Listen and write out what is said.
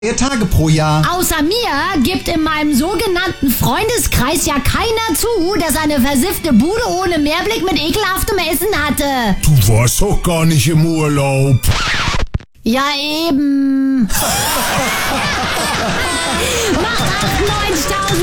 Tage pro Jahr. Außer mir gibt in meinem sogenannten Freundeskreis ja keiner zu, dass er eine versiffte Bude ohne Meerblick mit ekelhaftem Essen hatte. Du warst doch gar nicht im Urlaub. Ja, eben. Macht 98.000